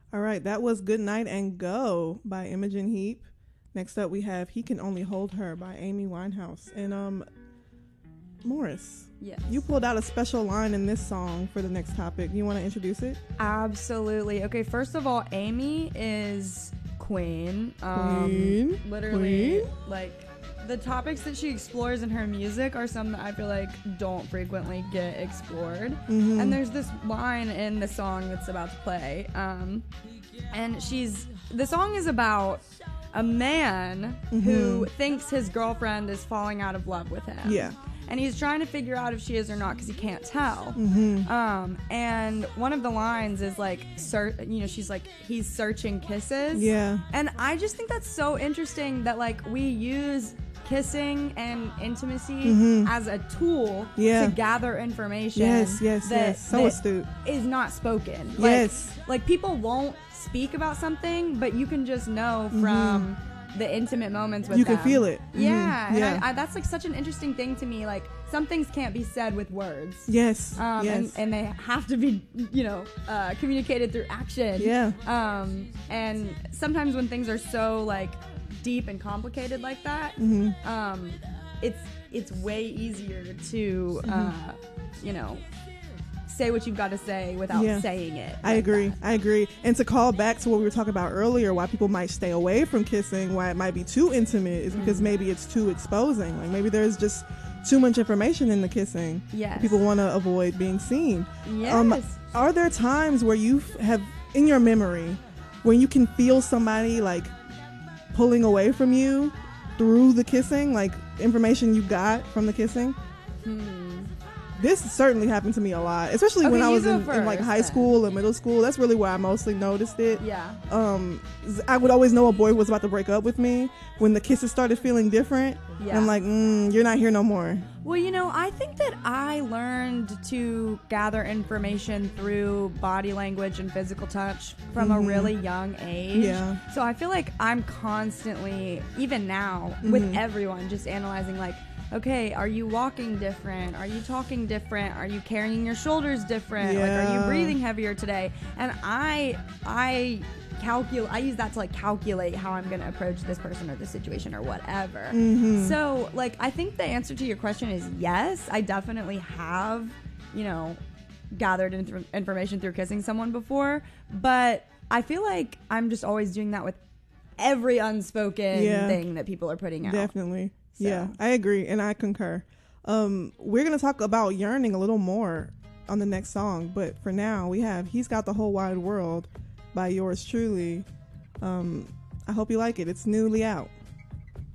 All right, that was Good Night and Go by Imogen Heap. Next up, we have He Can Only Hold Her by Amy Winehouse. And Morris, yes, you pulled out a special line in this song for the next topic. You want to introduce it? Absolutely. Okay, first of all, Amy is queen. Queen. Literally, Queen? like, the topics that she explores in her music are some that I feel like don't frequently get explored. Mm-hmm. And there's this line in the song that's about to play. And the song is about a man who thinks his girlfriend is falling out of love with him. Yeah. And he's trying to figure out if she is or not because he can't tell. Mm-hmm. And one of the lines is like, she's like, he's searching kisses. Yeah. And I just think that's so interesting that like we use kissing and intimacy as a tool to gather information. Yes. So astute. Is not spoken. Yes. Like people won't speak about something, but you can just know from the intimate moments with you them. can feel it. Yeah. Yeah. And I that's like such an interesting thing to me. Like some things can't be said with words. Yes. And they have to be, communicated through action. Yeah. And sometimes when things are so like deep and complicated like that, it's way easier to say what you've got to say without saying it. I agree. And to call back to what we were talking about earlier, why people might stay away from kissing, why it might be too intimate, is because maybe it's too exposing. Like maybe there's just too much information in the kissing. Yes. People want to avoid being seen. Yes. Are there times where you have, in your memory, when you can feel somebody like pulling away from you through the kissing, like information you got from the kissing? This certainly happened to me a lot, especially when I was in like high school and middle school. That's really where I mostly noticed it. Yeah. I would always know a boy was about to break up with me when the kisses started feeling different. Yeah. And I'm like, you're not here no more. Well, I think that I learned to gather information through body language and physical touch from a really young age. Yeah. So I feel like I'm constantly, even now, with everyone, just analyzing like, okay, are you walking different? Are you talking different? Are you carrying your shoulders different? Yeah. Like, are you breathing heavier today? And I use that to like calculate how I'm going to approach this person or this situation or whatever. So like, I think the answer to your question is yes. I definitely have, gathered information through kissing someone before, but I feel like I'm just always doing that with every unspoken thing that people are putting out. Definitely. So. Yeah, I agree, and I concur. We're going to talk about yearning a little more on the next song, but for now, we have He's Got the Whole Wide World by yours truly. I hope you like it. It's newly out.